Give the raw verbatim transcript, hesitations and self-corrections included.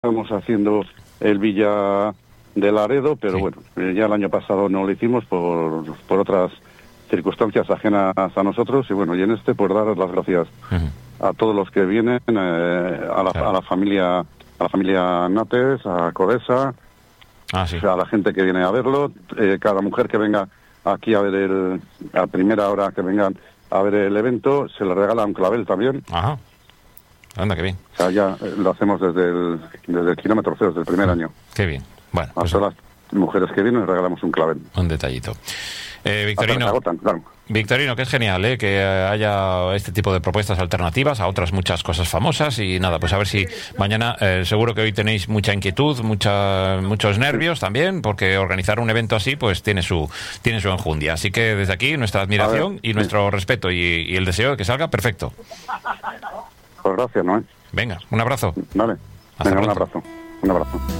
estamos haciendo el Villa de Laredo, pero sí. bueno, ya el año pasado no lo hicimos por, por otras circunstancias ajenas a nosotros, y bueno, y en este pues dar las gracias uh-huh. a todos los que vienen, eh, a, la, claro. a la familia a la familia Nates, a Codesa, ah, sí. a la gente que viene a verlo, eh, cada mujer que venga aquí a ver el, a primera hora que vengan a ver el evento, se le regala un clavel también. Ajá. Anda, qué bien. O sea, ya eh, lo hacemos desde el, desde el kilómetro cero, desde el primer año. Qué bien. Bueno, a pues, todas las mujeres que vienen les regalamos un clavel. Un detallito. Eh, Victorino, agotan, claro. Victorino, que es genial, ¿eh? Que haya este tipo de propuestas alternativas a otras muchas cosas famosas, y nada, pues a ver si mañana, eh, seguro que hoy tenéis mucha inquietud, mucha, muchos nervios también, porque organizar un evento así pues tiene su tiene su enjundia. Así que desde aquí nuestra admiración y nuestro sí. respeto y, y el deseo de que salga perfecto. Pues gracias, Noé. Venga, un abrazo. Vale. Hasta Venga, pronto. un abrazo. Un abrazo.